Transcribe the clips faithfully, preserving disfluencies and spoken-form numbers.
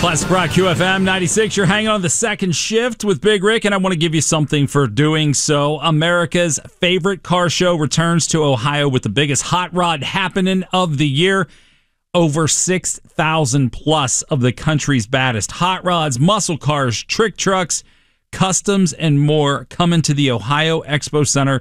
Classic Rock Q F M ninety-six. You're hanging on the second shift with Big Rick, and I want to give you something for doing so. America's favorite car show returns to Ohio with the biggest hot rod happening of the year. Over six thousand plus of the country's baddest hot rods, muscle cars, trick trucks, customs, and more coming to the Ohio Expo Center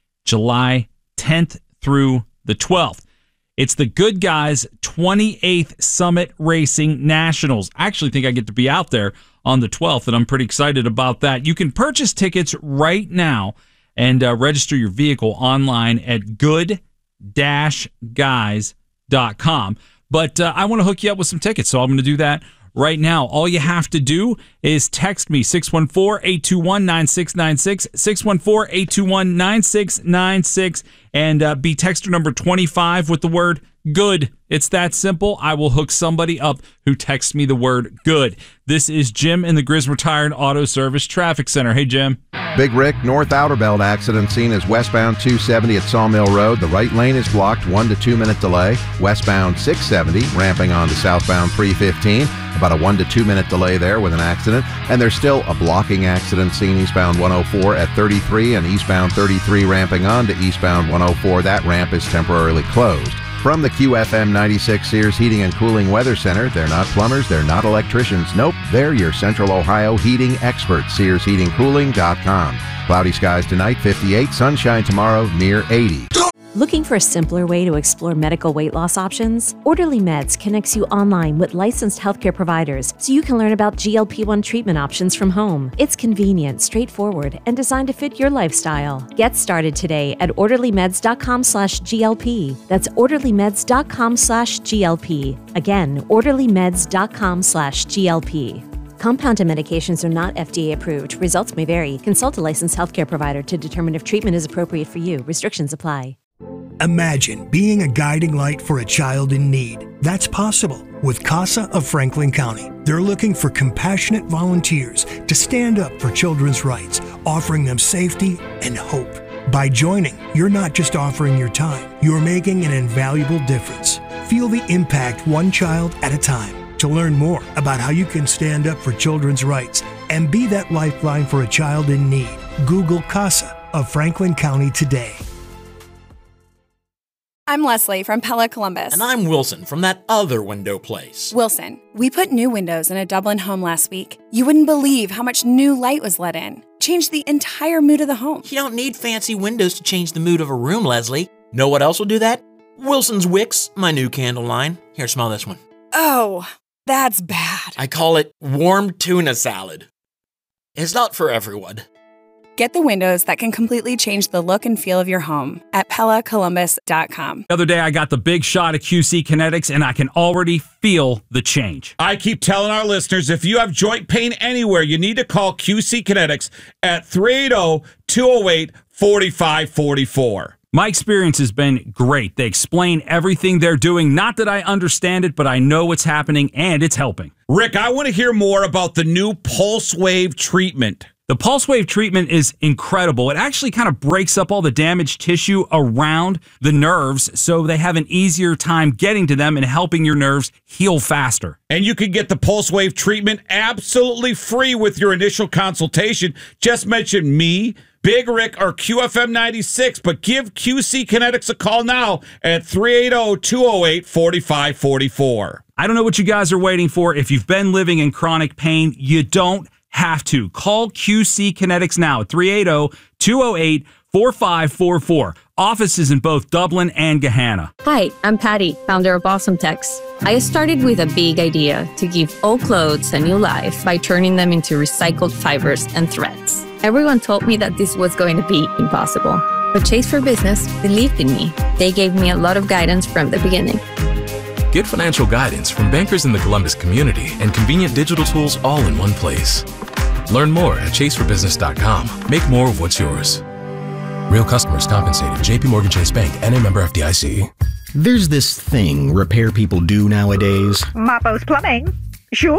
July tenth through the twelfth. It's the Good Guys twenty-eighth Summit Racing Nationals. I actually think I get to be out there on the twelfth, and I'm pretty excited about that. You can purchase tickets right now and uh, register your vehicle online at good dash guys dot com. But uh, I want to hook you up with some tickets, so I'm going to do that right now. All you have to do is text me, six one four, eight two one, nine six nine six, six one four, eight two one, nine six nine six, and uh, be texter number twenty-five with the word good. It's that simple. I will hook somebody up who texts me the word good. This is Jim in the Grizz Retired Auto Service Traffic Center. Hey, Jim. Big Rick, North Outer Belt accident scene is westbound two seventy at Sawmill Road. The right lane is blocked, one to two minute delay. Westbound six seventy, ramping on to southbound three fifteen. About a one to two minute delay there with an accident. And there's still a blocking accident scene eastbound one oh four at thirty-three and eastbound thirty-three ramping on to eastbound one oh four. That ramp is temporarily closed. From the Q F M ninety-six Sears Heating and Cooling Weather Center, they're not plumbers, they're not electricians. Nope, they're your Central Ohio heating experts. Sears Heating Cooling dot com. Cloudy skies tonight, fifty-eight. Sunshine tomorrow, near eighty. Looking for a simpler way to explore medical weight loss options? Orderly Meds connects you online with licensed healthcare providers so you can learn about G L P one treatment options from home. It's convenient, straightforward, and designed to fit your lifestyle. Get started today at orderly meds dot com slash G L P. That's orderly meds dot com slash G L P. Again, orderly meds dot com slash G L P. Compounded medications are not F D A approved. Results may vary. Consult a licensed healthcare provider to determine if treatment is appropriate for you. Restrictions apply. Imagine being a guiding light for a child in need. That's possible with CASA of Franklin County. They're looking for compassionate volunteers to stand up for children's rights, offering them safety and hope. By joining, you're not just offering your time, you're making an invaluable difference. Feel the impact one child at a time. To learn more about how you can stand up for children's rights and be that lifeline for a child in need, Google CASA of Franklin County today. I'm Leslie from Pella Columbus. And I'm Wilson from that other window place. Wilson, we put new windows in a Dublin home last week. You wouldn't believe how much new light was let in. Changed the entire mood of the home. You don't need fancy windows to change the mood of a room, Leslie. Know what else will do that? Wilson's Wicks, my new candle line. Here, smell this one. Oh, that's bad. I call it warm tuna salad. It's not for everyone. Get the windows that can completely change the look and feel of your home at Pella Columbus dot com. The other day, I got the big shot of Q C Kinetics, and I can already feel the change. I keep telling our listeners, if you have joint pain anywhere, you need to call Q C Kinetics at three eight zero, two zero eight, four five four four. My experience has been great. They explain everything they're doing. Not that I understand it, but I know what's happening, and it's helping. Rick, I want to hear more about the new Pulse Wave treatment. The Pulse Wave treatment is incredible. It actually kind of breaks up all the damaged tissue around the nerves so they have an easier time getting to them and helping your nerves heal faster. And you can get the Pulse Wave treatment absolutely free with your initial consultation. Just mention me, Big Rick, or Q F M ninety-six, but give Q C Kinetics a call now at three eight zero, two zero eight, four five four four. I don't know what you guys are waiting for. If you've been living in chronic pain, you don't have to. Call Q C Kinetics now at three eight zero, two zero eight, four five four four. Offices in both Dublin and Gahanna. Hi, I'm Patty, founder of Awesome Tex. I started with a big idea to give old clothes a new life by turning them into recycled fibers and threads. Everyone told me that this was going to be impossible, but Chase for Business believed in me. They gave me a lot of guidance from the beginning. Get financial guidance from bankers in the Columbus community and convenient digital tools all in one place. Learn more at chase for business dot com. Make more of what's yours. Real customers compensated. J P Morgan Chase Bank, N A member F D I C. There's this thing repair people do nowadays. Mapo's Plumbing. Sure.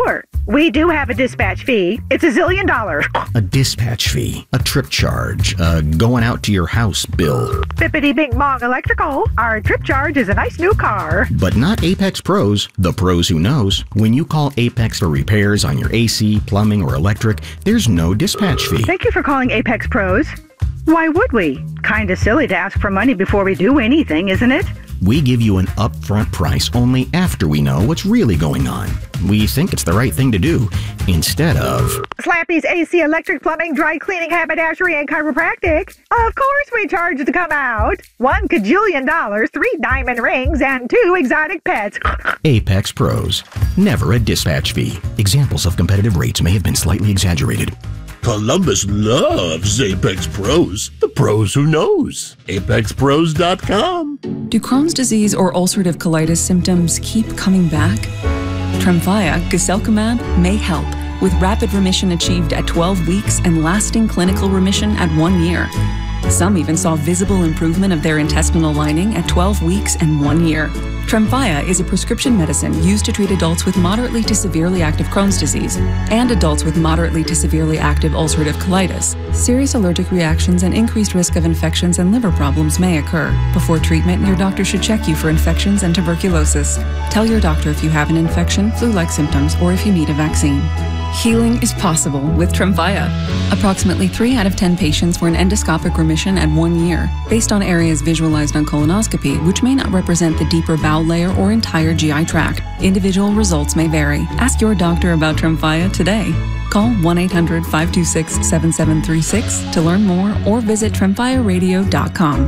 We do have a dispatch fee. It's a zillion dollars. A dispatch fee, a trip charge, a going out to your house bill. Bippity Bing Bong Electrical. Our trip charge is a nice new car. But not Apex Pros, the pros who knows. When you call Apex for repairs on your A C, plumbing, or electric, there's no dispatch fee. Thank you for calling Apex Pros. Why would we? Kinda silly to ask for money before we do anything, isn't it? We give you an upfront price only after we know what's really going on. We think it's the right thing to do, instead of... Slappy's A C, electric, plumbing, dry cleaning, haberdashery, and chiropractic. Of course we charge to come out. One cajillion dollars, three diamond rings, and two exotic pets. Apex Pros. Never a dispatch fee. Examples of competitive rates may have been slightly exaggerated. Columbus loves Apex Pros. The pros who knows. Apex Pros dot com. Do Crohn's disease or ulcerative colitis symptoms keep coming back? Tremfya, guselkumab, may help, with rapid remission achieved at twelve weeks and lasting clinical remission at one year. Some even saw visible improvement of their intestinal lining at twelve weeks and one year. Tremfya is a prescription medicine used to treat adults with moderately to severely active Crohn's disease and adults with moderately to severely active ulcerative colitis. Serious allergic reactions and increased risk of infections and liver problems may occur. Before treatment, your doctor should check you for infections and tuberculosis. Tell your doctor if you have an infection, flu-like symptoms, or if you need a vaccine. Healing is possible with Tremfya. Approximately three out of ten patients were in endoscopic remission at one year, based on areas visualized on colonoscopy, which may not represent the deeper bowel layer or entire G I tract. Individual results may vary. Ask your doctor about Tremfya today. Call one eight hundred, five two six, seven seven three six to learn more or visit tremfya radio dot com.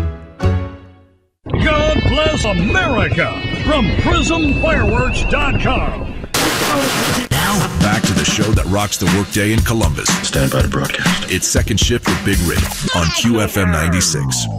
God bless America from prism fireworks dot com. Now, back to the show that rocks the workday in Columbus. Stand by to broadcast. It's Second Shift with Big Rick on Q F M ninety-six.